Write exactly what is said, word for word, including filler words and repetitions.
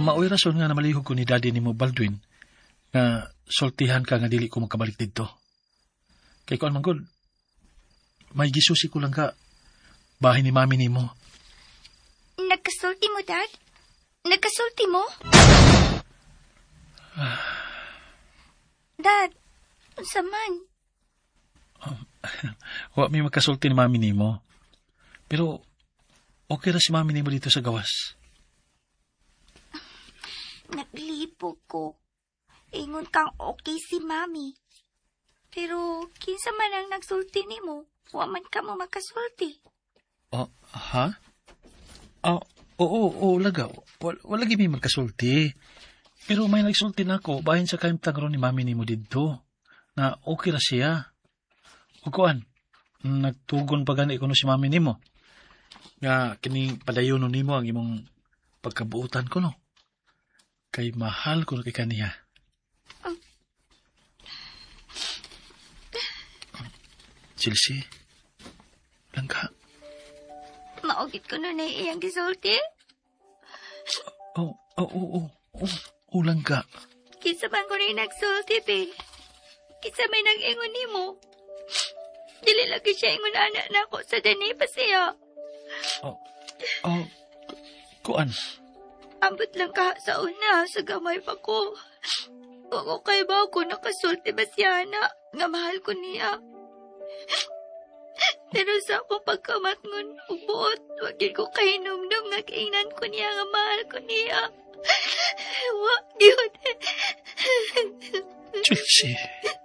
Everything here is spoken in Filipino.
maoy rason nga na malihog ko ni daddy ni mo Baldwin nga sultihan ka nga dili ko makabalik dito. Kay kuan man gud, may gisusi ko lang ka bahay ni mami ni mo. Nagkasulti mo, Dad? Nagkasulti mo? Dad, unsa man? Um, wa may magkasulti ni mami ni mo. Pero okay ra si mami ni mo dito sa gawas. Naglipog ko. Ingon kang okay si mami. Pero kinsa man ang nagsulti ni mo, wa man ka mo magkasulti. Oh, ha? Oh, oo, oo, laga. Wal, wala gimi magkasulti. Pero may nagsulti na ako, bahin sa kaimtang ron ni mami ni mo dito, na okay ra siya. O kuan, nagtugon pa gani ko no si mami ni mo. Nga, kini padayon no ni mo ang imong pagkabuutan ko, no? Kay mahal ko na kay kaniya. Oh. Chelsea, langka. Maugit ko na na iyang gisulti? Oh, oh, oh, oh, oh, oh, langka. Kinsa man ko rin nagsulti, be. Kinsa may nag-ingon ni mo. Dili lagi siya ingon anak na ako sa dani pa siya. Oh, oh, kuan. Ambot lang ka sa una, sa gamay pa ko. Huwag ko kay ba ako nakasulti ba siya na, nga mahal ko niya. Pero sa akong pagkamatngon, ubuot, wag yun ko kay numdum nga kainan ko niya nga mahal ko niya. Wag yun. Chelsea.